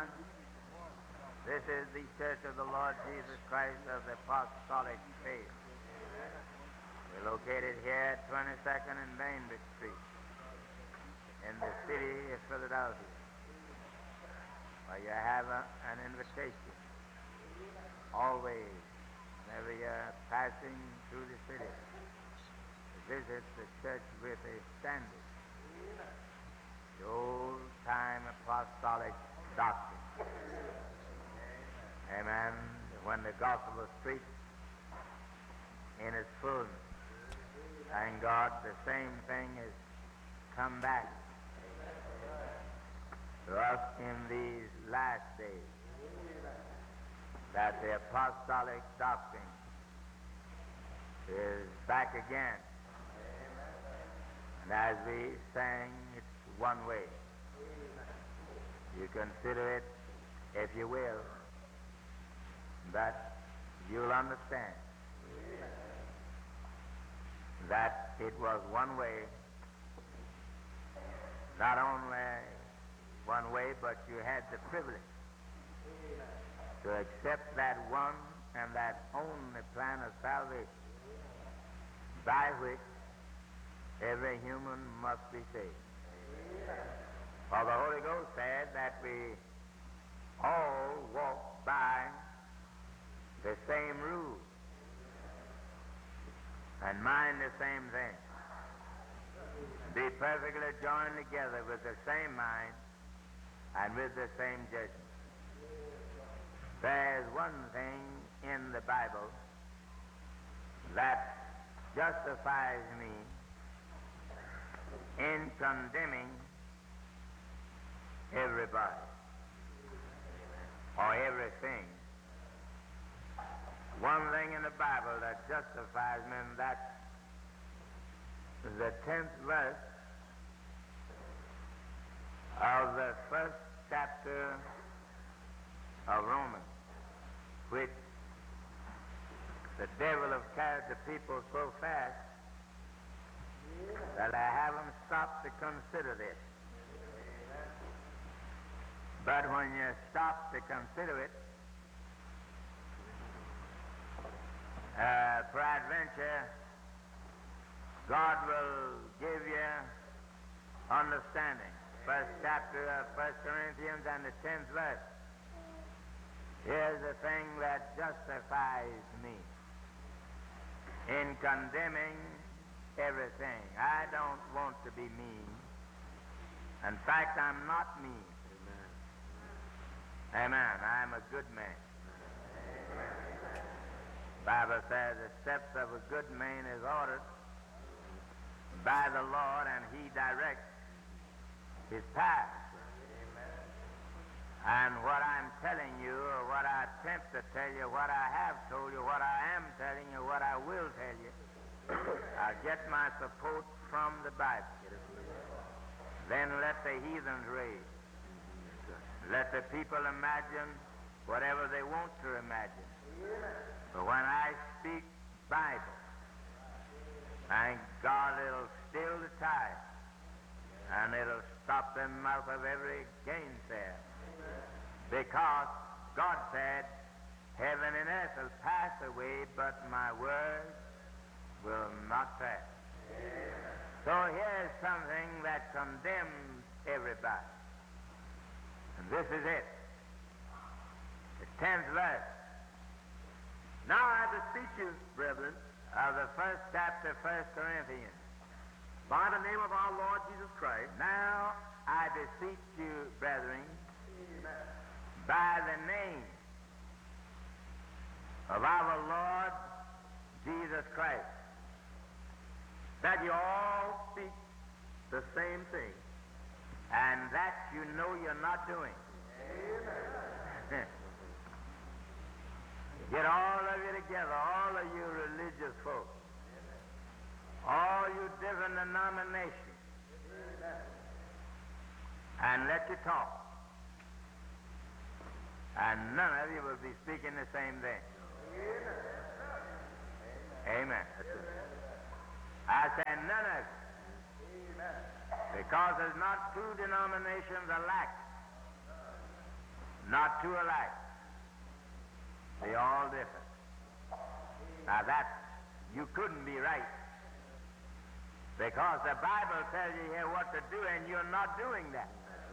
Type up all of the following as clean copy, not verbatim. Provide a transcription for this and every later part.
everyone. This is the Church of the Lord Jesus Christ of the Apostolic Faith. We're located here at 22nd and Bainbridge Street in the city of Philadelphia, where you have an invitation always, whenever you're passing through the city, to visit the church with a standard, the old-time apostolic doctrine. Amen. When the gospel was preached in its fullness, thank God, the same thing has come back to us in these last days, that the apostolic doctrine is back again. And as we sang, it's one way. You consider it, if you will, that you'll understand that it was one way, not only one way, but you had the privilege to accept that one and that only plan of salvation by which every human must be saved. For the Holy Ghost said that we all walk by the same rule and mind the same thing. Be perfectly joined together with the same mind and with the same judgment. There's one thing in the Bible that justifies me in condemning everybody or everything. One thing in the Bible that justifies me, and that's the 10th verse of the first chapter of Romans, which the devil has carried the people so fast that I haven't stopped to consider this. But when you stop to consider it, peradventure, God will give you understanding. First chapter of 1 Corinthians and the 10th verse. Here's the thing that justifies me in condemning everything. I don't want to be mean. In fact, I'm not mean. Amen. I'm a good man. The Bible says the steps of a good man is ordered by the Lord, and he directs his path. And what I'm telling you, or what I attempt to tell you, what I have told you, what I am telling you, what I will tell you, I get my support from the Bible. Then let the heathens rage. Let the people imagine whatever they want to imagine. But when I speak Bible, thank God it'll still the tide, and it'll stop the mouth of every gainsayer. Because God said, heaven and earth will pass away, but my word will not pass. So here's something that condemns everybody. And this is it. The 10th verse. Now I beseech you, brethren, of the first chapter, 1 Corinthians, by the name of our Lord Jesus Christ. Now I beseech you, brethren, by the name of our Lord Jesus Christ, that you all speak the same thing, and that you know you're not doing. Amen. Get all of you together, all of you religious folks, all you different denominations, and let you talk. And none of you will be speaking the same thing. Amen. I said none of you. Because there's not two denominations alike. not two alike. They're all different. Now that, you couldn't be right. Because the Bible tells you here what to do, and you're not doing that.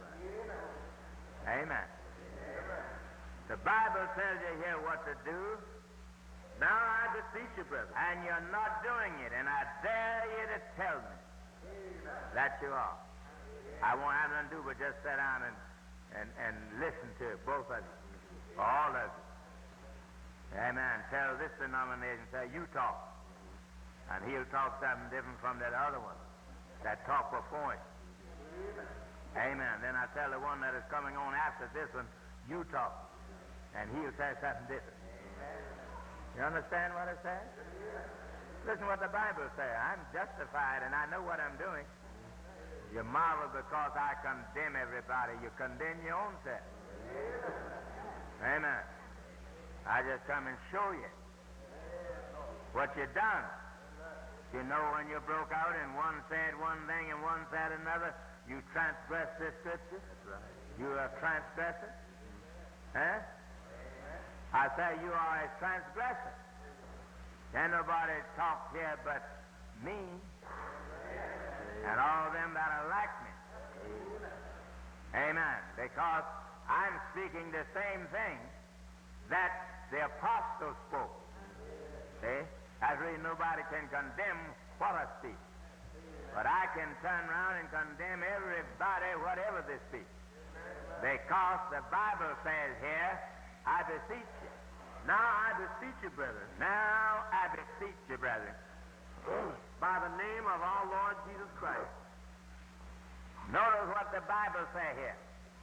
Amen. The Bible tells you here what to do. Now I beseech you, brethren. And you're not doing it, and I dare you to tell me that you are. I won't have nothing to do but just sit down and listen to it, both of you, all of you. Amen. Tell this denomination, say, you talk. And he'll talk something different from that other one that talked before him. Amen. Then I tell the one that is coming on after this one, you talk. And he'll say something different. You understand what it says? Listen what the Bible says. I'm justified and I know what I'm doing. You marvel because I condemn everybody. You condemn your own self. Amen. I just come and show you what you've done. You know when you broke out and one said one thing and one said another, you transgressed this scripture. You are a transgressor. Huh? I say you are a transgressor. Ain't nobody talk here but me and all them that are like me. Amen. Because I'm speaking the same thing that the apostles spoke. See? That's the reason nobody can condemn what I speak. But I can turn around and condemn everybody, whatever they speak. Because the Bible says here, I beseech you. Now I beseech you, brethren. Now I beseech you, brethren. By the name of our Lord Jesus Christ. Notice what the Bible says here.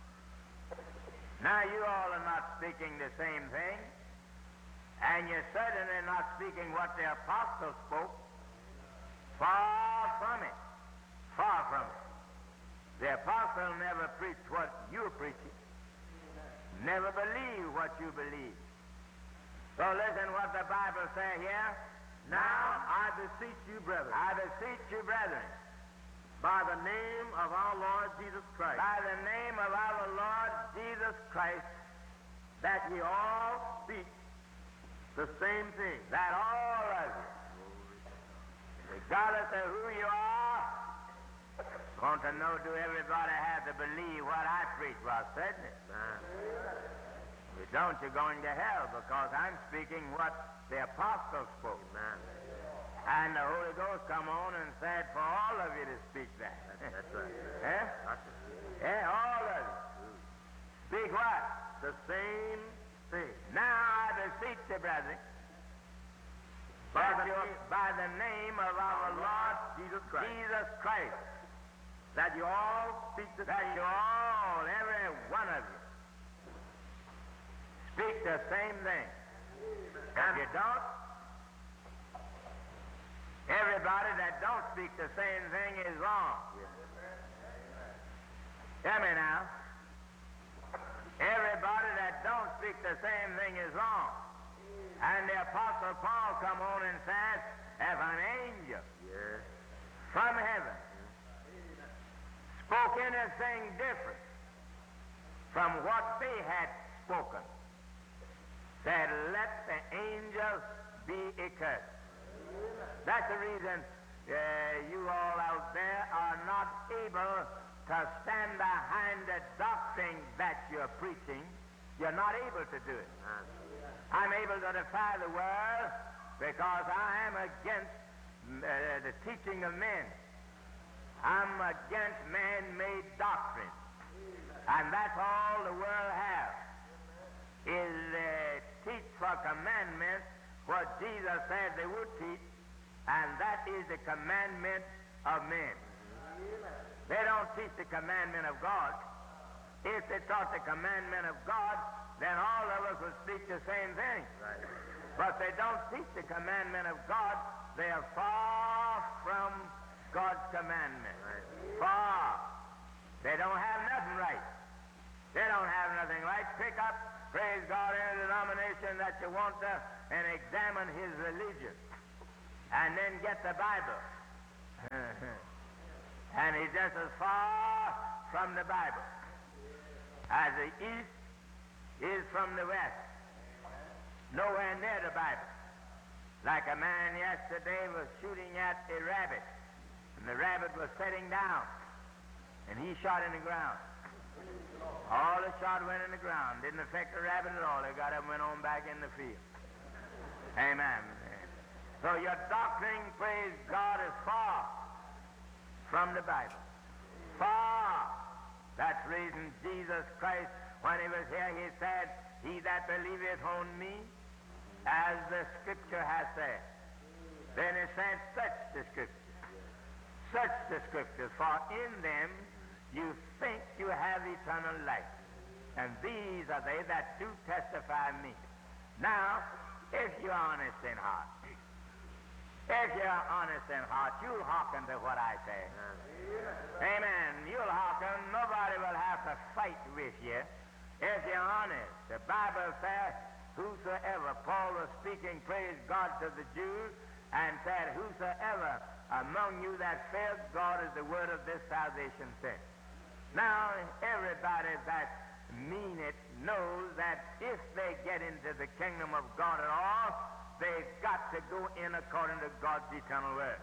Now you all are not speaking the same thing. And you're certainly not speaking what the apostles spoke. Far from it. Far from it. The apostle never preached what you're preaching. Never believed what you believe. So listen what the Bible says here. Now I beseech you, brethren. I beseech you, brethren. By the name of our Lord Jesus Christ. By the name of our Lord Jesus Christ. That ye all speak the same thing. That all of you, regardless of who you are, want to know, do everybody have to believe what I preach? Well, certainly. If you don't, you're going to hell, because I'm speaking what the apostles spoke. And the Holy Ghost come on and said for all of you to speak that. That's right. Yeah, all of you. Speak what? The same thing. Now I beseech you, brethren, by the name of our Lord Jesus Christ. Jesus Christ, That you all speak the that same. you all, every one of you, speak the same thing. If you don't, everybody that don't speak the same thing is wrong. Hear me now. Everybody that don't speak the same thing is wrong. And the Apostle Paul come on and says, if an angel from heaven spoke anything different from what they had spoken, said, let the angels be accursed. That's the reason you all out there are not able to stand behind the doctrine that you're preaching. You're not able to do it. I'm able to defy the world because I am against the teaching of men. I'm against man-made doctrine. And that's all the world has, is teach for commandments what Jesus said they would teach, and that is the commandment of men. They don't teach the commandment of God. If they taught the commandment of God, then all of us would speak the same thing. Right. But they don't teach the commandment of God. They are far from God's commandment. Right. Far. They don't have nothing right. They don't have nothing right. Pick up, praise God, any denomination that you want to, and examine his religion. And then get the Bible. And he's just as far from the Bible as the east is from the west. Nowhere near the Bible. Like a man yesterday was shooting at a rabbit, and the rabbit was sitting down, and he shot in the ground. All the shot went in the ground. Didn't affect the rabbit at all. They got up and went on back in the field. Amen. So your doctrine, praise God, is far from the Bible. Far. That's the reason Jesus Christ, when he was here, he said, "He that believeth on me, as the Scripture has said." Then he said, "Such the Scriptures. Such the Scriptures. For in them you think you have eternal life. And these are they that do testify me." Now, if you're honest in heart, you'll hearken to what I say. Amen. You'll hearken. Nobody will have to fight with you if you're honest. The Bible says, whosoever, Paul was speaking, praise God, to the Jews, and said, whosoever among you that fears God is the word of this salvation sent. Now, everybody that mean it knows that if they get into the kingdom of God at all, they've got to go in according to God's eternal word.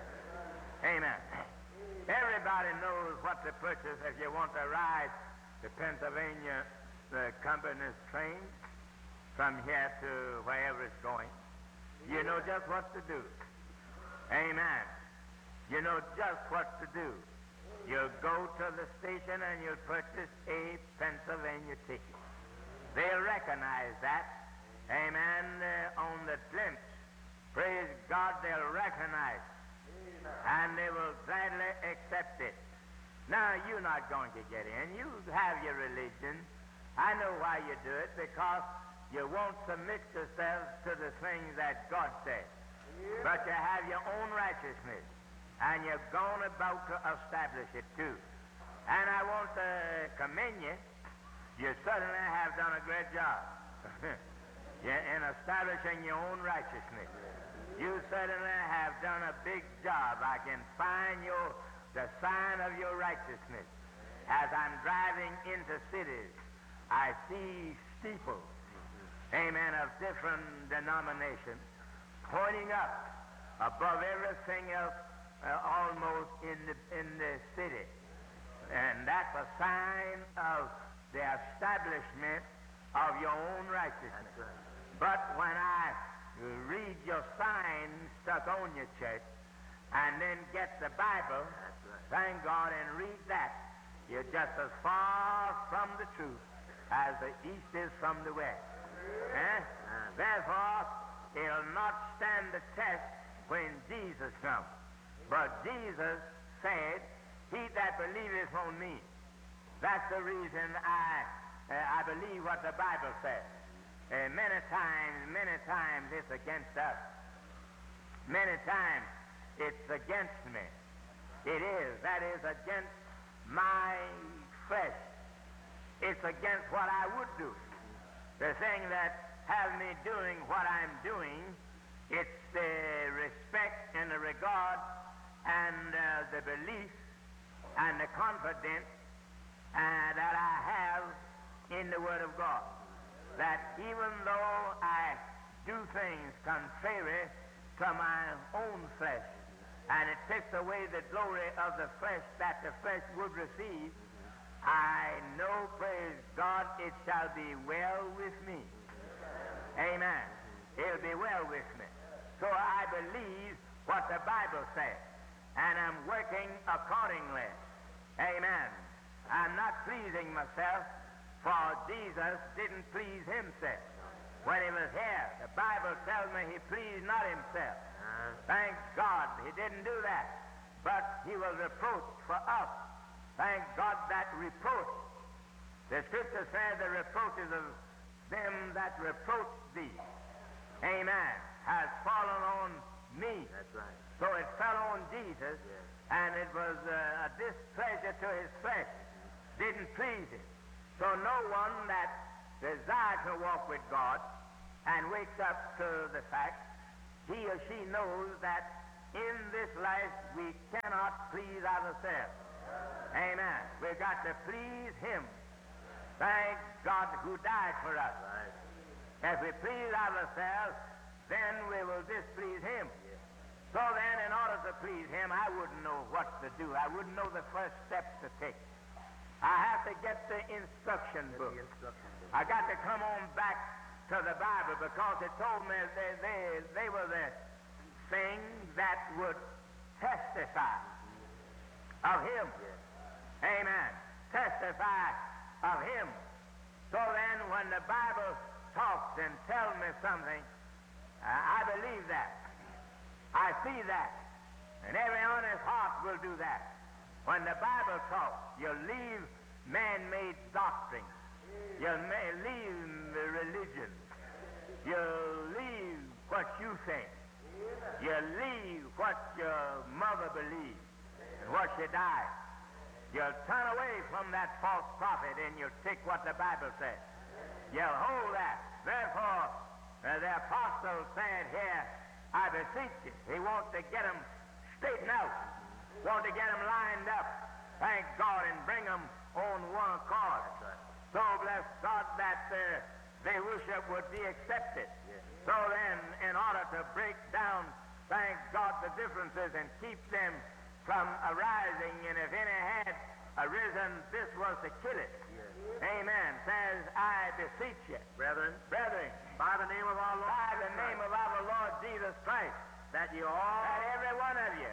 Amen. Everybody knows what to purchase if you want to ride to Pennsylvania, the company's train, from here to wherever it's going. You know just what to do. Amen. You know just what to do. You'll go to the station and you'll purchase a Pennsylvania ticket. They'll recognize that. Amen. On the glimpse. Praise God, they'll recognize it. And they will gladly accept it. Now, you're not going to get in. You have your religion. I know why you do it, because you won't submit yourselves to the things that God says. But you have your own righteousness. And you're going about to establish it too. And I want to commend you. You certainly have done a great job in establishing your own righteousness. You certainly have done a big job. I can find the sign of your righteousness. As I'm driving into cities, I see steeples, amen, of different denominations pointing up above everything else. Almost in the city. And that's a sign of the establishment of your own righteousness. But when I read your sign stuck on your church and then get the Bible, thank God, and read that, you're just as far from the truth as the east is from the west. Therefore, it'll not stand the test when Jesus comes. But Jesus said, "He that believeth on me." That's the reason I believe what the Bible says. Many times it's against us. Many times it's against me. It is. That is against my flesh. It's against what I would do. The thing that has me doing what I'm doing, it's the respect and the regard and the belief and the confidence that I have in the Word of God. That even though I do things contrary to my own flesh, and it takes away the glory of the flesh that the flesh would receive, I know, praise God, it shall be well with me. Amen. It'll be well with me. So I believe what the Bible says. And I'm working accordingly. Amen. I'm not pleasing myself, for Jesus didn't please himself. When he was here, the Bible tells me he pleased not himself. Thank God he didn't do that. But he was reproached for us. Thank God that reproach. The Scripture says the reproaches of them that reproach thee, amen, has fallen on me. That's right. So it fell on Jesus, and it was a displeasure to his flesh. Didn't please him. So no one that desires to walk with God and wakes up to the fact, he or she knows that in this life we cannot please ourselves. Amen. We've got to please him. Thank God who died for us. Right. If we please ourselves, then we will displease Him. So then, in order to please Him, I wouldn't know what to do. I wouldn't know the first steps to take. I have to get the instruction book. I got to come on back to the Bible because it told me they were the thing that would testify of Him. Amen. Testify of Him. So then, when the Bible talks and tells me something, I believe that. I see that. And every honest heart will do that. When the Bible talks, you'll leave man-made doctrine. You'll leave religion. You'll leave what you think. You'll leave what your mother believed and what she died. You'll turn away from that false prophet and you'll take what the Bible says. You'll hold that. Therefore, the apostle said here, I beseech you. He wants to get them straightened out. Want to get them lined up. Thank God, and bring them on one accord. So bless God that their worship would be accepted. So then, in order to break down, thank God, the differences and keep them from arising, and if any had arisen, this was to kill it. Amen. Says, I beseech you, Brethren, by the name of our Lord Jesus Christ, that you all, that every one of you,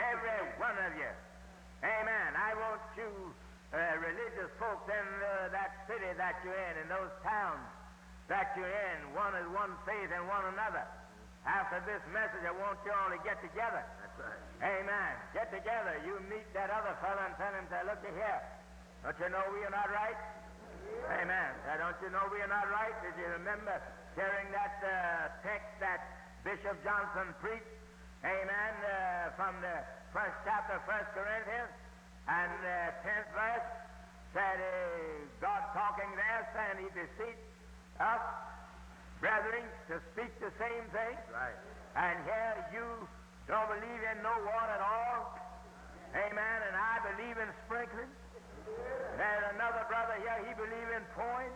amen. I want you religious folks in that city that you're in those towns that you're in, one is one faith and one another. After this message, I want you all to get together. That's right. Amen. Get together. You meet that other fellow and tell him, say, look here. Don't you know we are not right? Amen. Don't you know we are not right? Did you remember hearing that text that Bishop Johnson preached? Amen. From the first chapter of 1 Corinthians and 10th verse, said God talking there, saying He beseeched us, brethren, to speak the same thing. Right. And here you don't believe in no water at all. Amen. And I believe in sprinkling. There's another brother here, he believes in pouring.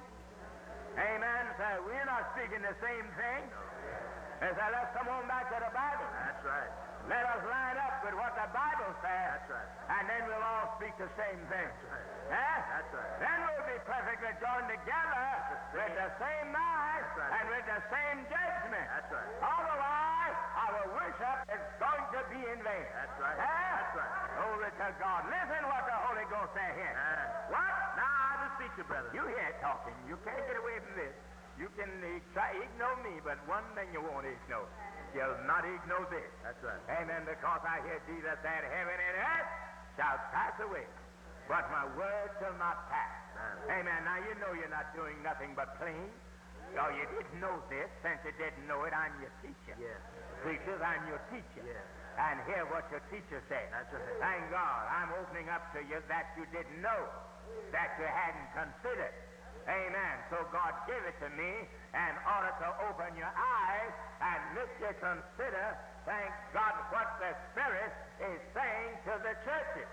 Amen. So we're not speaking the same thing. They say, let's come on back to the Bible. That's right. Let us line up with what the Bible says. That's right. And then we'll all speak the same thing. That's right. Eh? That's right. Then we'll be perfectly joined together with the same mind right. and with the same judgment. That's right. Otherwise, our worship is going to be in vain. That's right. Eh? That's right. Glory to God. Listen what the Holy Ghost said here. What? Now I beseech you, brother. You hear it talking. You can't get away from this. You can try ignore me, but one thing you won't ignore. You'll not ignore this. That's right. Amen. Because I hear Jesus said, heaven and earth shall pass away, but my word shall not pass. Amen. Now you know you're not doing nothing but playing. Oh, you didn't know this. Since you didn't know it, I'm your teacher. Yeah. Preachers, I'm your teacher. Yeah. And hear what your teacher said. That's right. Thank God. I'm opening up to you that you didn't know, that you hadn't considered. Amen. So God gave it to me in order to open your eyes and make you consider, thank God, what the Spirit is saying to the churches.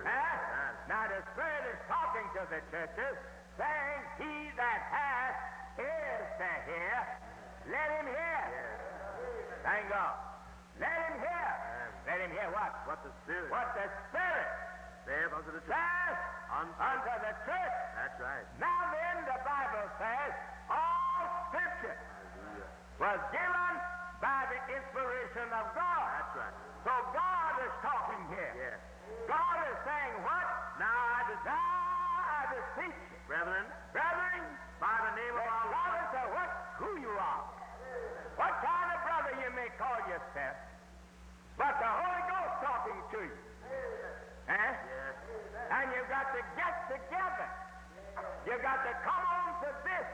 Now the Spirit is talking to the churches, saying, he that hath ears to hear, let him hear. Thank God. Let him hear. Let him hear what? What the Spirit What the Spirit saith unto the church. says unto the church. That's right. Now then, the Bible says, all Scripture was given by the inspiration of God. That's right. So God is talking here. Yes. God is saying what? Now I beseech you, Brethren, by the name of our Lord, to what? Who you are. What kind of brother you may call yourself, but the Holy Ghost talking to you. Eh? yes. And you've got to get together. You've got to come on to this.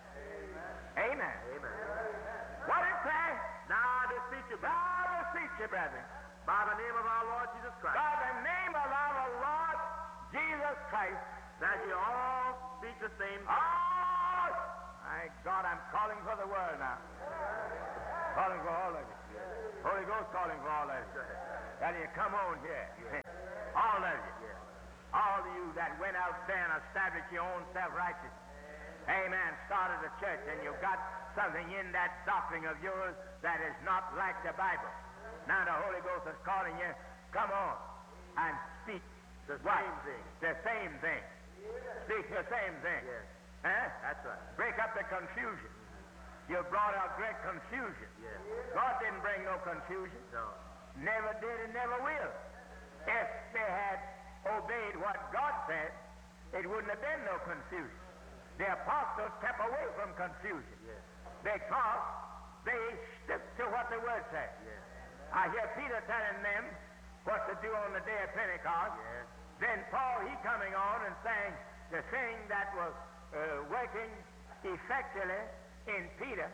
Amen. Amen. What it says? Now I beseech you, Now I beseech you, brethren, by the name of our Lord Jesus Christ, by the name of our Lord Jesus Christ, that you all speak the same. oh, my God, I'm calling for the world now. Calling for all of you. Holy Ghost calling for all of you. Tell you, come on here. All of you. All of you that went out there and established your own self-righteousness. Amen. Started a church, and you've got something in that doctrine of yours that is not like the Bible. Now the Holy Ghost is calling you, come on and speak The what? same thing. The same thing. Speak the same thing. Yes. Huh? That's right. Break up the confusion. You brought out great confusion. Yes. God didn't bring no confusion. No. Never did and never will. If they had obeyed what God said, it wouldn't have been no confusion. The apostles kept away from confusion Yes. because they stuck to what the Word said. Yes. I hear Peter telling them what to do on the day of Pentecost. Yes. Then Paul, he coming on and saying the thing that was working effectually in Peter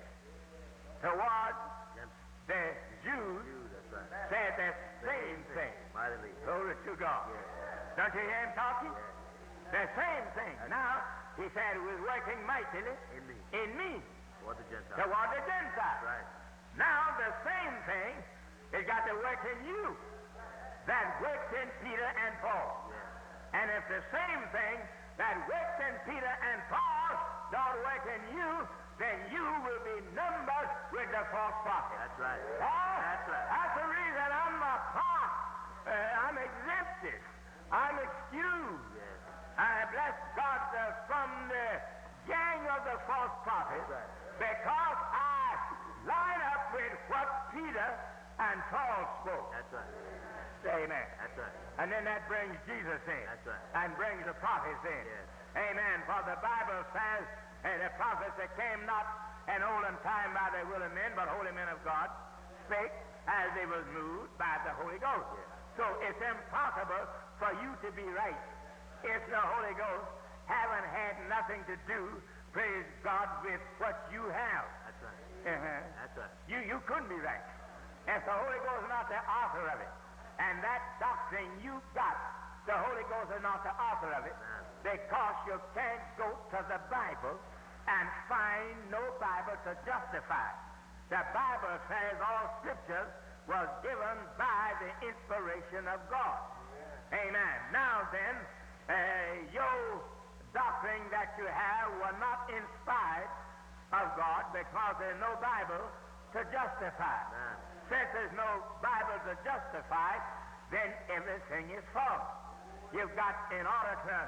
towards Yes. the Jews That's right. said the same thing. Mightily. Glory to God. Yes. Don't you hear him talking? Yes. The same thing. Now, he said it was working mightily In me. in me For the Gentiles. toward the Gentiles. Right. Now, the same thing has got to work in you that works in Peter and Paul. Yes. And if the same thing that works in Peter and Paul don't work in you, then you will be numbered with the false prophet. That's right. That's right. That's the reason I'm apart. I'm exempted. I'm excused. Yes. I bless God from the gang of the false prophets That's right. because I line up with what Peter and Paul spoke. That's right. Amen. That's right. And then that brings Jesus in. That's right. And brings the prophets in. Yes. Amen. For the Bible says, the prophets that came not in olden time by the will of men, but holy men of God, spake as they was moved by the Holy Ghost. Yes. So it's impossible for you to be right if the Holy Ghost haven't had nothing to do, praise God, with what you have. That's right. That's right. You couldn't be right if the Holy Ghost is not the author of it. And that doctrine you got, the Holy Ghost is not the author of it, because you can't go to the Bible and find no Bible to justify. The Bible says all scriptures was given by the inspiration of God. Amen. Now then, your doctrine that you have was not inspired of God because there's no Bible to justify. Amen. Since there's no Bible to justify, then everything is false. You've got, in order to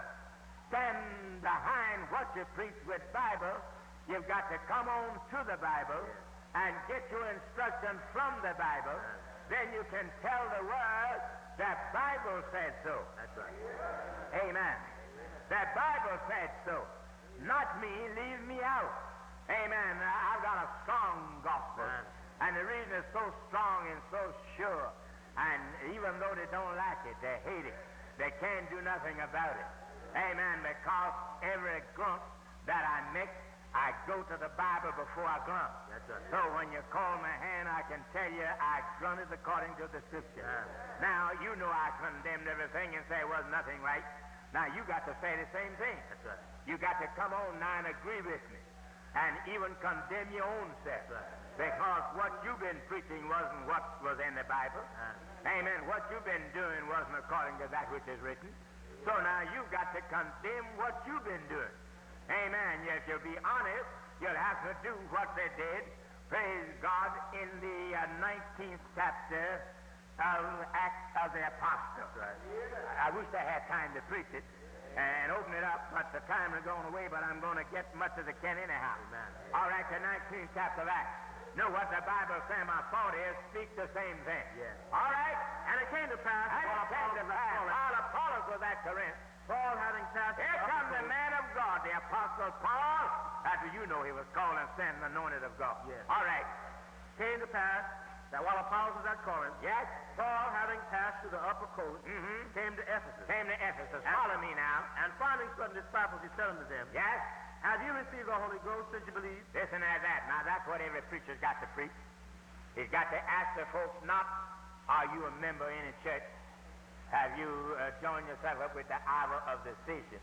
stand behind what you preach with Bible, you've got to come on to the Bible and get your instruction from the Bible. Then you can tell the world that Bible said so. That's right. Amen. That Bible said so. Not me, leave me out. Amen. I've got a strong gospel. Amen. And the reason it's so strong and so sure, and even though they don't like it, they hate it, they can't do nothing about it. Amen. Because every grunt that I make, I go to the Bible before I grunt. That's right. So when you call my hand, I can tell you I grunted according to the Scripture. Yeah. Now, you know I condemned everything and say it was nothing right. Now, you got to say the same thing. That's right. You got to come on now and agree with me and even condemn your own self. That's right. Because what you've been preaching wasn't what was in the Bible. Amen. What you've been doing wasn't according to that which is written. So now you've got to condemn what you've been doing. Amen. If you'll be honest, you'll have to do what they did. Praise God, in the 19th chapter of Acts of the Apostles. Right. I wish I had time to preach it and open it up, but the time is going away, but I'm going to get much as I can anyhow. Amen. All right, the 19th chapter of Acts. Know what the Bible says, my thought is, speak the same thing. Yes. All right? And it came to pass, And it came to pass, while Apollos was at Corinth, Paul having cast here comes the man of God, the Apostle Paul. After you know he was called and sent and anointed of God. Yes. All right. came to pass that while Apollos was at Corinth, Yes? Paul, having passed through the upper coast, came to Ephesus. Came to Ephesus. Follow me now. And finding some disciples, he said unto them, Yes? Have you received the Holy Ghost since you believe? Listen to that. Now, that's what every preacher's got to preach. He's got to ask the folks not, are you a member in a church? Have you joined yourself up with the hour of decision?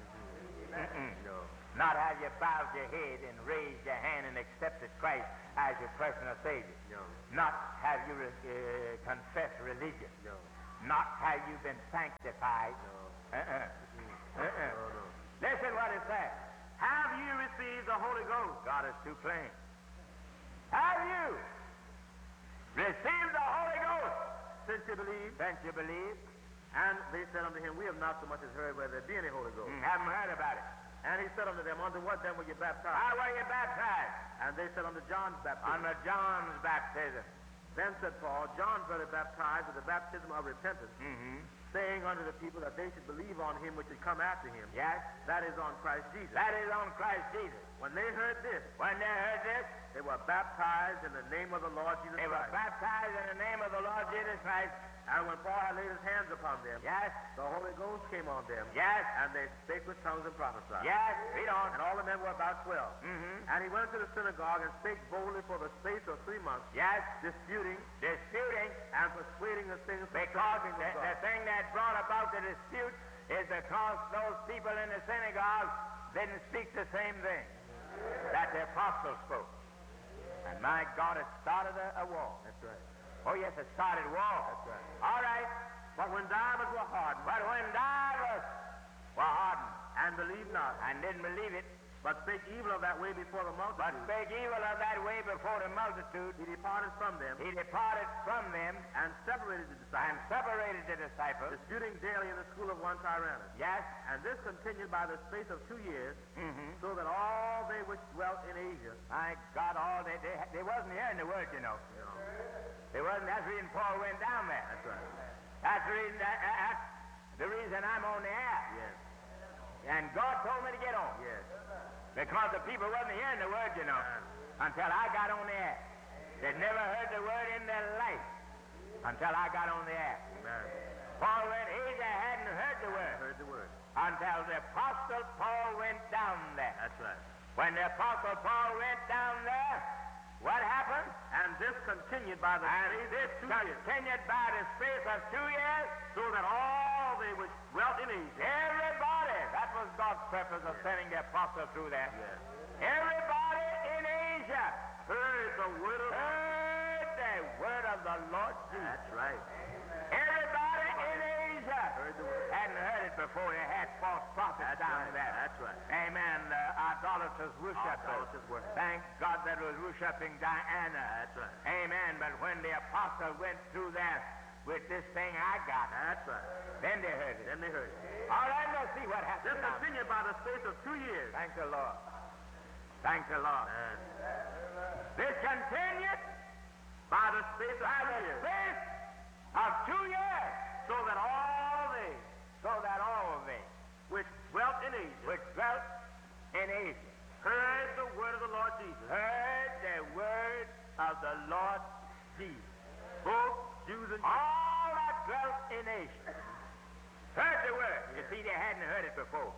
No. Not have you bowed your head and raised your hand and accepted Christ as your personal Savior. No. Not have you confessed religion. No. Not have you been sanctified. No. Listen what it says. Have you received the Holy Ghost? God is too plain. Have you received the Holy Ghost Since you believe? since you believe? And they said unto him, we have not so much as heard whether there be any Holy Ghost. Haven't heard about it. And he said unto them, unto what then were you baptized? How were you baptized? And they said, unto John's baptism. Under John's baptism. Then said Paul, John verily baptized with the baptism of repentance, saying unto the people that they should believe on him which should come after him, Yes, that is on Christ Jesus. that is on Christ Jesus. When they heard this, When they heard this, they were baptized in the name of the Lord Jesus they were Christ. baptized in the name of the Lord Jesus Christ. And when Paul had laid his hands upon them, Yes, the Holy Ghost came on them, yes, and they spake with tongues and prophesied. yes. Read on. And all the men were about 12. Mm-hmm. And he went to the synagogue and spake boldly for the space of 3 months, Yes, disputing disputing, and persuading the things because concerning the God. thing that brought about the dispute is because those people in the synagogue didn't speak the same thing that the apostles spoke. And my God, it started a war. That's right. Oh, yes, it started war. That's right. All right. But when divers were hardened, But when divers were hardened and believed not, and didn't believe it, but spake evil of that way before the but multitude, spake evil of that way before the multitude, he departed from them he departed from them and separated the and disciples, separated the disciples. disputing daily in the school of one Tyrannus. Yes. And this continued by the space of 2 years, Mm-hmm. so that all they which dwelt in Asia, My God, all they wasn't hearing the word, you know. They wasn't. That's the reason Paul went down there. that's right. That's the reason. That's the reason I'm on the air. Yes, And God told me to get on yes. because the people wasn't hearing the word, you know, until I got on the air. They'd never heard the word in their life until I got on the air. Amen. Paul went. Asia hadn't heard the word Heard the word. until the apostle Paul went down there. That's right. When the apostle Paul went down there, what happened? And this continued by the And space this of 2 years, continued by the space of 2 years. so that all they which dwelt in Asia, Everybody, that was God's purpose of sending the apostle through there. yes, Everybody in Asia heard the word of God. heard the word of the Lord Jesus. That's right. Everybody in Asia Heard the word. hadn't heard it before. They had false prophets That's down right. there. That's right. Amen. Idolaters worshippers. Idolaters worship. Thank God that was worshiping Diana. That's right. Amen. But when the apostle went through there with this thing I got, That's right. then they heard it. Then they heard it. All right, let's see what happens. This now. continued by the space of 2 years. Thank the Lord. Thank the Lord. And This continued by the space of by 2 the years, space of 2 years, so that all they so that all they which dwelt in Asia which dwelt in Asia heard the word of the Lord Jesus, heard the word of the Lord Jesus. both Jews and Greeks. All that dwelt in Asia heard the word. You see, they hadn't heard it before.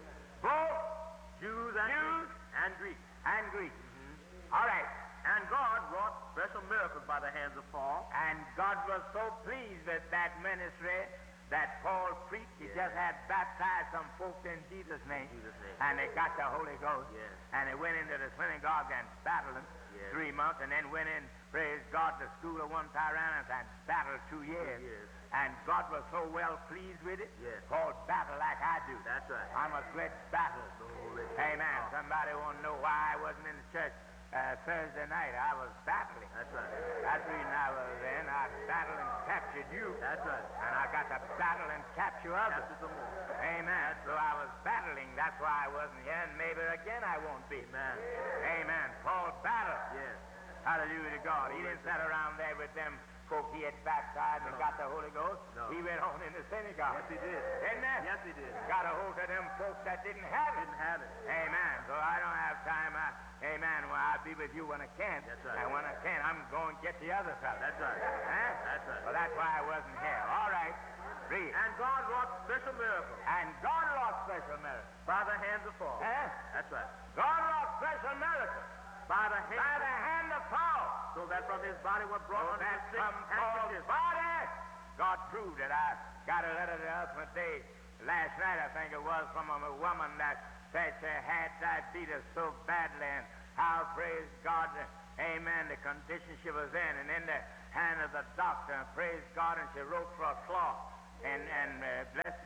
Both Jews and Jews Greeks. And Greeks. and Greeks. All right. And God wrought special miracles by the hands of Paul. And God was so pleased with that ministry that Paul preached. He Yes. just had baptized some folks in Jesus' name. Jesus' name. And they got the Holy Ghost. Yes. And they went into the synagogue and battled them Yes. 3 months, and then went in, praise God, the school of one Tyrannus and battled 2 years. years. And God was so well pleased with it, Yes. called battle like I do. That's right. I must let battle. Glory. Amen. Somebody want to know why I wasn't in the church Thursday night. I was battling. That's right. That's the reason I was in. I battled and captured you. That's right. And I got to battle and capture others. Capture some more. Amen. So I was battling. That's why I wasn't here. And maybe again I won't be. Amen. Amen. Paul battled. Yes. Hallelujah to God. He didn't sit around there with them folk he had baptized and got the Holy Ghost. No. He went on in the synagogue. Yes, he did. Didn't he? Yes, he did. Got a hold of them folks that didn't have it. Didn't have it. Amen. So I don't have time. Amen. Well, I'll be with you when I can. That's right. And when I can, I'm going to get the other fellow. That's right. Huh? That's right. Well, that's why I wasn't here. All right. Read. And God wrought special miracles And God wrought special miracles. by the hands of Paul. Huh? That's right. God wrought special miracles By the by hands, the hand of Paul. so that from his body were brought So unto that the sick from Paul's handkerchiefs. body, God proved it. I got a letter the other day, last night I think it was, from a woman that said she had diabetes so badly, and how, praise God, amen, the condition she was in the hand of the doctor, and praise God, and she wrote for a cloth, and blessed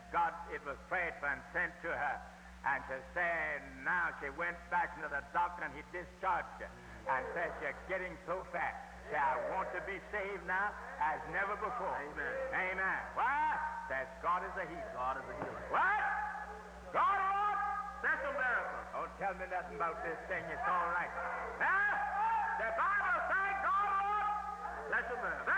God, it was prayed for and sent to her. And she said, now she went back to the doctor and he discharged her. And said, you're getting so fat. Say, I want to be saved now as never before. Amen. Amen. What? Says God is a healer. God is a healer. What? God what? Special miracle. Don't tell me nothing about this thing. It's all right. Huh? The Bible says God what? Special miracle.